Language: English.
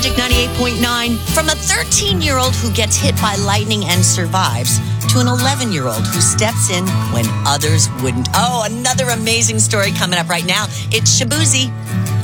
Magic 98.9, from a 13-year-old who gets hit by lightning and survives to an 11-year-old who steps in when others wouldn't. Oh, another amazing story coming up right now. It's Shaboozey.